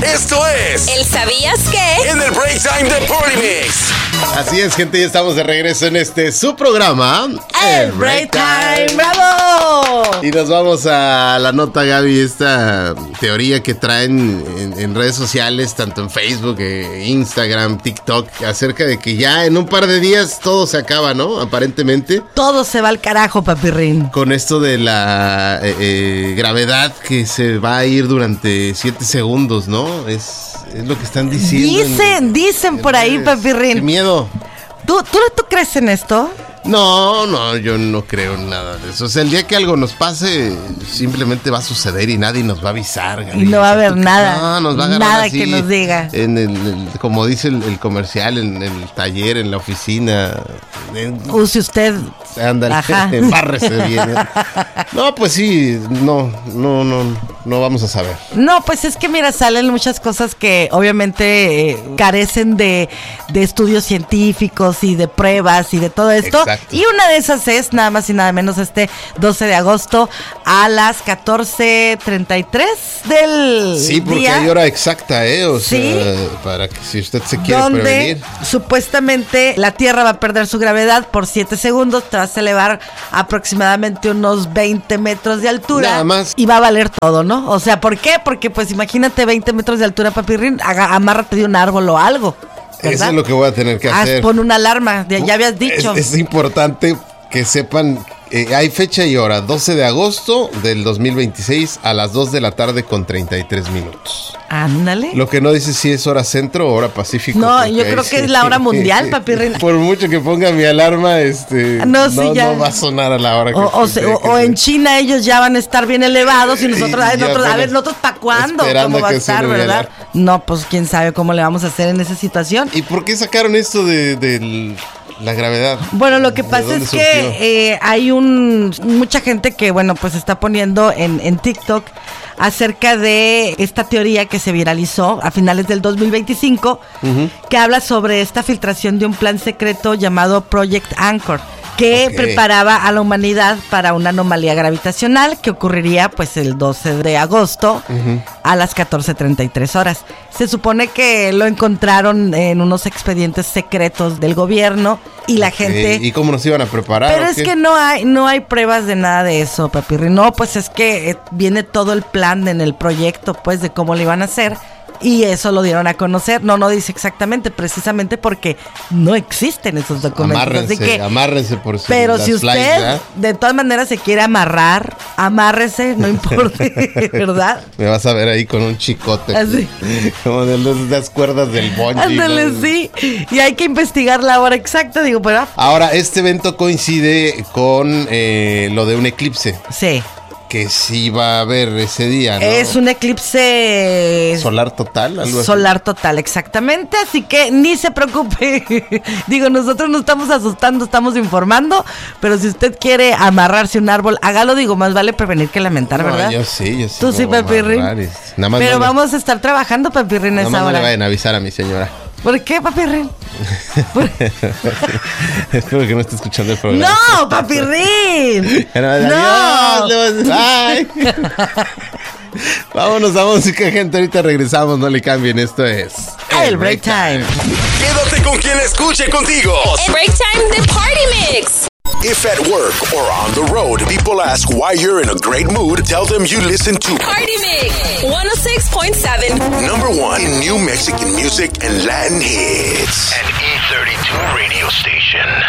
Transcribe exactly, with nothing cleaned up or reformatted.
Esto es ¿El sabías qué? En el Break Time de Party Mix. Así es, gente, ya estamos de regreso en este su programa, El Break Time. ¡Bravo! Y nos vamos a la nota, Gaby, esta teoría que traen en, en redes sociales, tanto en Facebook, eh, Instagram, TikTok, acerca de que ya en un par de días todo se acaba, ¿no? Aparentemente. Todo se va al carajo, papirrín. Con esto de la eh, eh, gravedad que se va a ir durante siete segundos, ¿no? Es, es lo que están diciendo. Dicen, en, dicen en por ahí, redes. papirrín. Qué miedo. ¿Tú, tú, ¿Tú crees en esto? No, no, yo no creo en nada de eso. O sea, el día que algo nos pase, simplemente va a suceder y nadie nos va a avisar, Gaby. Y no va a haber ¿Tú qué? nada. No, nos va a agarrar Nada así que nos diga. En el, el- como dice el, el comercial, en el taller, en la oficina. En, Use usted. ándale, Ajá. embárrese bien. ¿eh? No, pues sí, no, no, no, no vamos a saber. No, pues es que mira, salen muchas cosas que obviamente eh, carecen de, de estudios científicos y de pruebas y de todo esto. Exacto. Y una de esas es nada más y nada menos este doce de agosto a las catorce treinta y tres del Sí, porque día. hay hora exacta, ¿eh? O sea, Sí. para que si usted se quiere Donde prevenir. supuestamente la Tierra va a perder su gravedad por siete segundos tras elevar aproximadamente unos veinte metros de altura. Nada más. Y va a valer todo, ¿no? O sea, ¿por qué? Porque pues imagínate veinte metros de altura, papirrín, haga- amárrate de un árbol o algo. Eso ¿verdad? es lo que voy a tener que Haz, hacer. pon una alarma, ya, ya habías dicho. Es, es importante que sepan, eh, hay fecha y hora, doce de agosto del dos mil veintiséis a las dos de la tarde con treinta y tres minutos. Ándale. Lo que no dice si es hora centro o hora pacífico. No, porque yo ahí creo que sí- es la hora mundial, papirrín. Por mucho que ponga mi alarma, este, No, no, sí, ya. no va a sonar a la hora que O, o, se- que- o- que o se- en China ellos ya van a estar bien elevados y nosotros, Y ay, ya nosotros a apenas ver, nosotros ¿para cuándo? esperando ¿Cómo va a que estar, suene mi verdad? alarma. No, pues quién sabe cómo le vamos a hacer en esa situación. ¿Y por qué sacaron esto de, de la gravedad? Bueno, lo que ¿De pasa dónde es surgió? que eh, hay un mucha gente que, bueno, pues está poniendo en, en TikTok acerca de esta teoría que se viralizó a finales del dos mil veinticinco, que habla sobre esta filtración de un plan secreto llamado Project Anchor, que Ok. preparaba a la humanidad para una anomalía gravitacional que ocurriría pues el doce de agosto a las catorce treinta y tres horas. Se supone que lo encontraron en unos expedientes secretos del gobierno y la Ok, gente... ¿Y cómo nos iban a preparar? Pero o es qué? que no hay no hay pruebas de nada de eso, papirri. No, pues es que eh, viene todo el plan en el proyecto, pues, de cómo lo iban a hacer. Y eso lo dieron a conocer. No, no dice exactamente, precisamente porque no existen esos documentos. Amárrense, Así que, amárrense por si pero las si flies, usted ¿verdad? de todas maneras se quiere amarrar, amárrese, no importa, ¿verdad? Me vas a ver ahí con un chicote. Así. Como de las, las cuerdas del bungee. Ándale, ¿no? sí. Y hay que investigar la hora exacta, digo, pero Ahora, este evento coincide con eh, lo de un eclipse, sí. que sí va a haber ese día, ¿no? Es un eclipse Solar total, algo así. solar total, exactamente. Así que ni se preocupe. Digo, nosotros no estamos asustando, estamos informando. Pero si usted quiere amarrarse un árbol, hágalo. Digo, más vale prevenir que lamentar, No, ¿verdad? yo sí, yo sí. Tú me sí, voy a papirrín. amarrar y- Nada más Pero no le- vamos a estar trabajando, papirrín, a nada esa más no le hora. vayan a avisar a mi señora. ¿Por qué, papirrín? ¿Por- Espero que no esté escuchando el programa. ¡No, papirrín! No. ¡No! Bye. Vámonos a música, gente. Ahorita regresamos, no le cambien. Esto es El Break Time. Quédate con quien escuche contigo. El Break Time de Party Mix. If at work or on the road, people ask why you're in a great mood, tell them you listen to Party Mix one oh six point seven. number one in new Mexican music and Latin hits. An E thirty-two radio station.